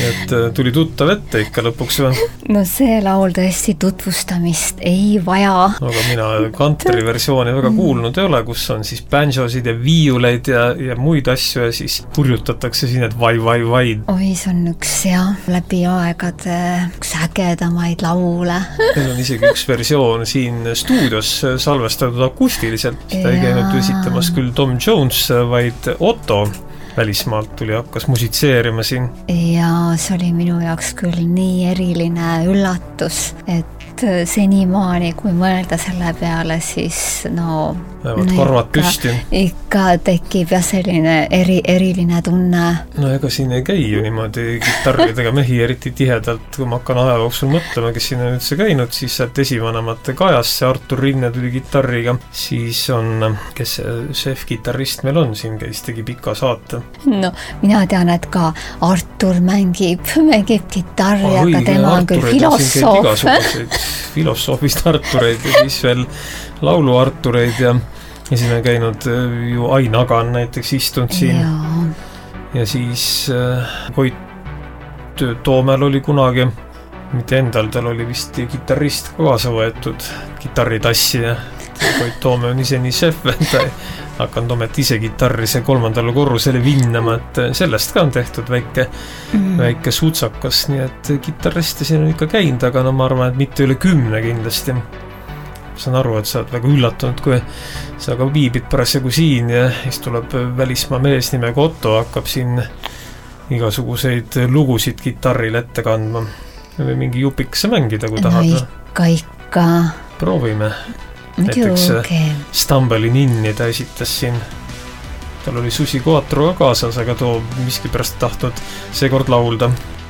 et tuli tuttav ette ikka lõpuks või? No see laul tõesti tutvustamist ei vaja. Aga mina country versiooni väga kuulnud ei ole, kus on siis banjosid ja viiuleid ja muid asju ja siis hurjutatakse siin, et vai. Oi, see on üks läbi aegade üks ägedamaid laule. Meil on isegi üks versioon siin stuudios salvestatud akustiliselt. Seda ei käinud esitamas küll Tom Jones, vaid Otto välismaalt tuli, hakkas musitseerima siin. Ja see oli minu jaoks küll nii eriline üllatus, et senimaani, kui mõelda selle peale, siis karvad püsti. Ikka tekib selline eriline tunne. No ega siin ei käi ju niimoodi kitarridega mehi eriti tihedalt, kui ma hakkan aja jooksul mõtlema, kes siin on üldse käinud, siis sealt esivanemate Kajast see Artur Rinne tuli kitarriga, siis on, kes šef-kitarrist meil on siin, käis tegi pika saate. No, mina tean, et ka Artur mängib kitarri, aga tema on küll filosoof. Filosoofist Artureid ja siis veel laulu Artureid ja siin on käinud ju Ain Agan näiteks istunud siin ja siis Koit Toomel oli kunagi, mitte endal, tal oli vist kitarrist kaasa võetud kitarritassi ja Koit Toome on ise nii šef, et hakanud omet ise kitarri see 3. korrusele vinnama, et sellest ka on tehtud väike sutsakas, nii et kitarriste siin on ikka käinud, aga ma arvan, et mitte üle 10 kindlasti. Saan aru, et sa oled väga üllatunud, kui sa ka viibid parasjagu siin ja siis tuleb välismaa mees nimega Otto, hakkab siin igasuguseid lugusid kitarril ette kandma. Või mingi jupikese mängida, kui tahad. Ikka. Proovime. Näiteks Stumblein Inni ta esitas siin. Tal oli Susi Quattro kaasas, aga too miski pärast tahtnud seekord laulda.